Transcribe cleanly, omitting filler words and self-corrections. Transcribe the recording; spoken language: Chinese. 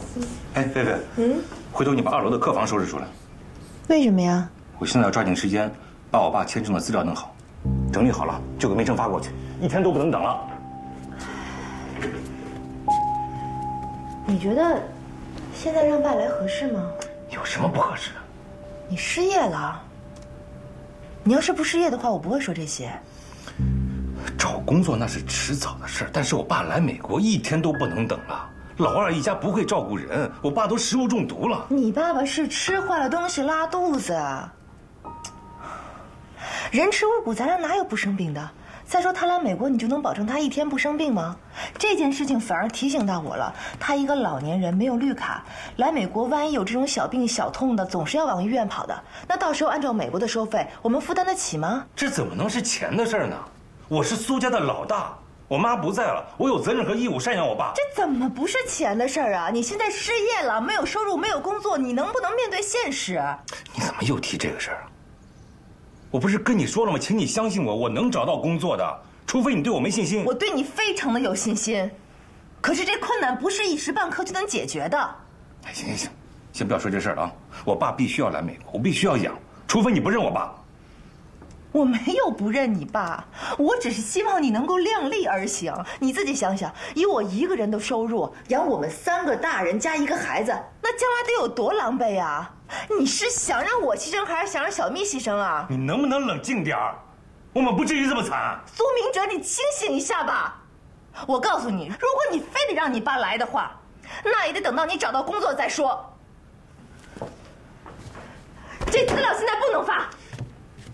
哎，菲菲，回头你把2楼的客房收拾出来。 为什么呀？ 我现在要抓紧时间把我爸签证的资料弄好，整理好了就给梅城发过去，1天都不能等了。 你觉得现在让爸来合适吗？ 有什么不合适的？ 你失业了。你要是不失业的话，我不会说这些。 找工作那是迟早的事儿，但是我爸来美国1天都不能等了。老二一家不会照顾人，我爸都食物中毒了。 你爸爸是吃坏了东西拉肚子，人吃五谷杂粮哪有不生病的？再说他来美国，你就能保证他1天不生病吗？这件事情反而提醒到我了。他一个老年人没有绿卡，来美国万一有这种小病小痛的，总是要往医院跑的。那到时候按照美国的收费，我们负担得起吗？ 这怎么能是钱的事儿呢？我是苏家的老大，我妈不在了，我有责任和义务赡养我爸。 这怎么不是钱的事儿啊？你现在失业了，没有收入，没有工作，你能不能面对现实？ 你怎么又提这个事儿啊？我不是跟你说了吗？请你相信我，我能找到工作的，除非你对我没信心。 我对你非常的有信心，可是这困难不是一时半刻就能解决的。 哎，行，先不要说这事儿了啊！我爸必须要来美国，我必须要养，除非你不认我爸。 我没有不认你爸，我只是希望你能够量力而行。你自己想想，以我一个人的收入养我们3个大人加1个孩子，那将来得有多狼狈啊！你是想让我牺牲，还是想让小蜜牺牲啊？ 你能不能冷静点儿？我们不至于这么惨。 苏明哲，你清醒一下吧！我告诉你，如果你非得让你爸来的话，那也得等到你找到工作再说。这资料现在不能发。